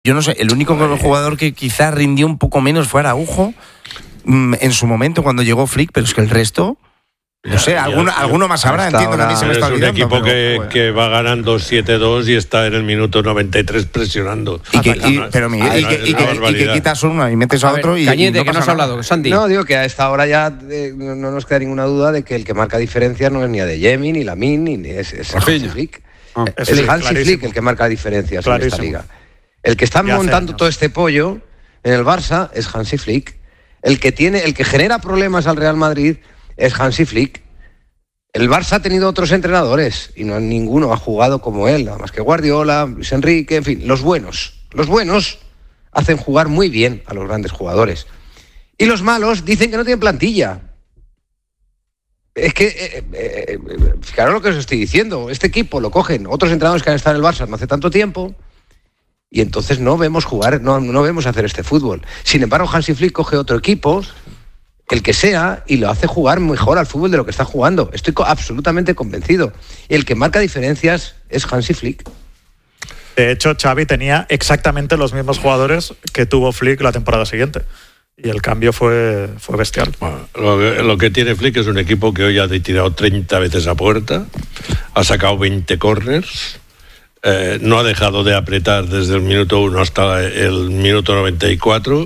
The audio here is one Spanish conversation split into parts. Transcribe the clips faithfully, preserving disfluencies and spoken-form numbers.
Yo no sé, el único Ay. jugador que quizás rindió un poco menos fue Araujo mmm, en su momento cuando llegó Flick, pero es que el resto... No sé, ya, alguno, ya, alguno más habrá, entiendo que a mí se me está olvidando. Es un equipo pero, que, que va ganando siete dos y está en el minuto noventa y tres presionando. Y que, y, pero Miguel, y, que, y, que, y que quitas uno y metes a, a otro ver, y Cañete, y no que no has hablado, Sandy. No, digo que a esta hora ya eh, no, no nos queda ninguna duda de que el que marca diferencias no es ni Adeyemi, ni Lamine, ni es, es Hansi Flick. Ah, es es Hansi Flick el que marca diferencias clarísimo. En esta liga. El que está montando todo este pollo en el Barça es Hansi Flick. El que tiene, el que genera problemas al Real Madrid es Hansi Flick. El Barça ha tenido otros entrenadores y no ninguno ha jugado como él, nada más que Guardiola, Luis Enrique, en fin, los buenos. Los buenos hacen jugar muy bien a los grandes jugadores. Y los malos dicen que no tienen plantilla. Es que, eh, eh, fijaros lo que os estoy diciendo, este equipo lo cogen otros entrenadores que han estado en el Barça no hace tanto tiempo y entonces no vemos jugar, no, no vemos hacer este fútbol. Sin embargo, Hansi Flick coge otro equipo, el que sea, y lo hace jugar mejor al fútbol de lo que está jugando. Estoy co- absolutamente convencido. Y el que marca diferencias es Hansi Flick. De hecho, Xavi tenía exactamente los mismos jugadores que tuvo Flick la temporada siguiente. Y el cambio fue, fue bestial. Bueno, lo, que, lo que tiene Flick es un equipo que hoy ha tirado treinta veces a puerta, ha sacado veinte corners, eh, no ha dejado de apretar desde el minuto uno hasta el minuto noventa y cuatro.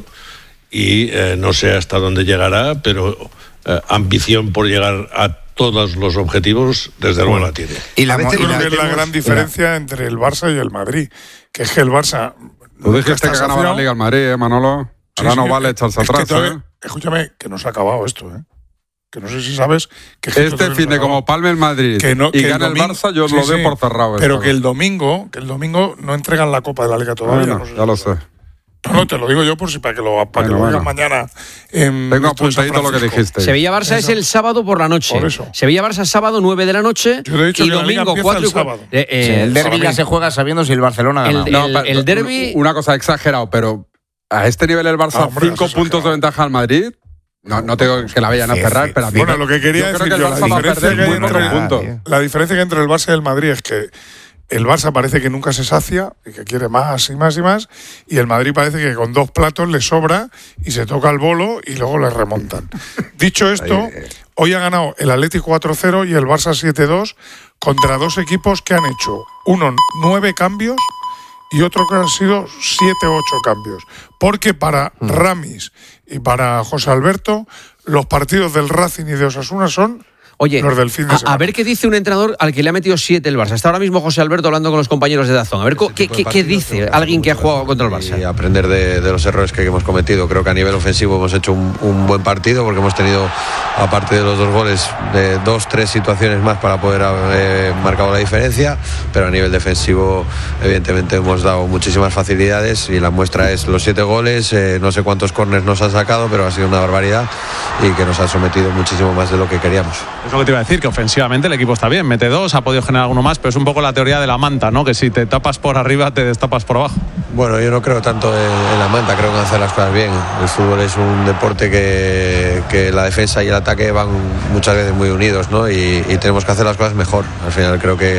Y eh, no sé hasta dónde llegará, pero eh, ambición por llegar a todos los objetivos, desde luego bueno, la tiene. Y la, y la, que es la gran diferencia la... entre el Barça y el Madrid, que es que el Barça... Tú dijiste que ganaba la Liga al Madrid, ¿eh, Manolo? Ahora sí, no sí, vale echarse atrás, que todavía, ¿eh? Escúchame, que no se ha acabado esto, ¿eh? Que no sé si sabes... que Este fin de como palme el Madrid que no, y que gana el, domingo, el Barça, yo sí, lo doy sí, por cerrado. Pero esto. que el domingo que el domingo no entregan la Copa de la Liga todavía. Bueno, no sé ya lo sé. No, te lo digo yo por si para que lo, para bueno, que lo bueno. digas mañana. En Tengo apuntadito lo que dijiste. Sevilla-Barça es el sábado por la noche. Por eso. Sevilla-Barça sábado nueve de la noche yo he dicho y que domingo cuatro y sábado. Eh, eh, sí, el derbi ya se juega sabiendo si el Barcelona gana. El, no, el, pero, el derbi... Una cosa exagerado, pero a este nivel el Barça, ah, hombre, cinco puntos de ventaja al Madrid. No, no tengo que la vayan a cerrar, pero a mí bueno, lo que quería yo decir creo que el Barça va a perder muy pocos puntos. La diferencia que entre el Barça y el Madrid es que el Barça parece que nunca se sacia y que quiere más y más y más, y el Madrid parece que con dos platos le sobra y se toca el bolo y luego le remontan. Dicho esto, hoy ha ganado el Atlético cuatro cero y el Barça siete dos contra dos equipos que han hecho uno nueve cambios y otro que han sido siete ocho cambios. Porque para mm. Ramis y para José Alberto, los partidos del Racing y de Osasuna son... Oye, los del fin de a, a ver qué dice un entrenador al que le ha metido siete el Barça. Está ahora mismo José Alberto hablando con los compañeros de Dazón. A ver qué, qué, qué dice alguien que ha jugado contra el Barça. Y aprender de, de los errores que hemos cometido. Creo que a nivel ofensivo hemos hecho un, un buen partido porque hemos tenido, aparte de los dos goles, de dos, tres situaciones más para poder haber eh, marcado la diferencia. Pero a nivel defensivo, evidentemente, hemos dado muchísimas facilidades y la muestra es los siete goles. Eh, no sé cuántos córners nos han sacado, pero ha sido una barbaridad y que nos ha sometido muchísimo más de lo que queríamos. Es lo que te iba a decir, que ofensivamente el equipo está bien, mete dos, ha podido generar alguno más, pero es un poco la teoría de la manta, ¿no? Que si te tapas por arriba, te destapas por abajo. Bueno, yo no creo tanto en, en la manta, creo que hacer las cosas bien. El fútbol es un deporte que, que la defensa y el ataque van muchas veces muy unidos, ¿no? Y, y tenemos que hacer las cosas mejor. Al final creo que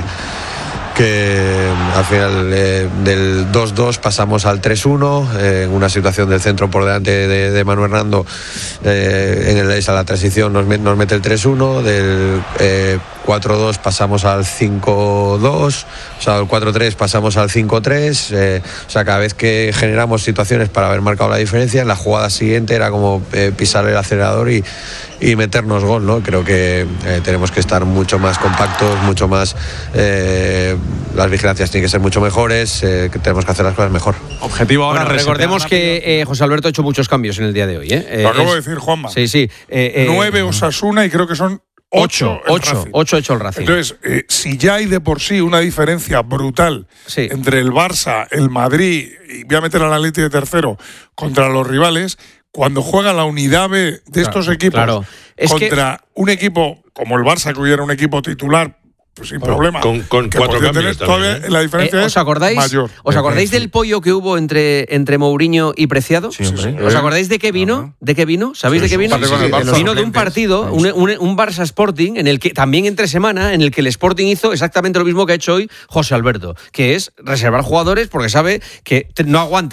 que al final eh, del dos dos pasamos al tres uno, eh, en una situación del centro por delante de, de Manu Hernando, eh, en el, esa la transición nos, nos mete el tres uno, del eh, cuatro dos pasamos al cinco dos, o sea, del cuatro tres pasamos al cinco tres, eh, o sea, cada vez que generamos situaciones para haber marcado la diferencia, en la jugada siguiente era como eh, pisar el acelerador y y meternos gol, ¿no? Creo que eh, tenemos que estar mucho más compactos, mucho más eh, las vigilancias tienen que ser mucho mejores, eh, que tenemos que hacer las cosas mejor. Objetivo ahora. Bueno, recordemos que eh, José Alberto ha hecho muchos cambios en el día de hoy, ¿eh? Lo acabo es, de decir, Juanma. Sí, sí. Eh, eh, Nueve Osasuna y creo que son ocho. Ocho, ocho, ocho hecho el Racing. Entonces, eh, si ya hay de por sí una diferencia brutal sí. entre el Barça, el Madrid, y voy a meter al Atlético de tercero, contra los rivales, cuando juega la unidad B de claro, estos equipos claro. Es contra que... un equipo como el Barça, que hubiera un equipo titular, pues sin bueno, problema. Con, con cuatro cambios todavía, también, ¿eh? La diferencia eh, es ¿os acordáis, mayor. ¿Os acordáis del pollo que hubo entre, entre Mourinho y Preciado? Sí, sí, sí. ¿Os acordáis de qué vino? ¿De qué vino? ¿Sabéis sí, de qué vino? Sí, sí, sí, de vino de un partido, un, un, un Barça Sporting, en el que también entre semana, en el que el Sporting hizo exactamente lo mismo que ha hecho hoy José Alberto, que es reservar jugadores porque sabe que no aguanta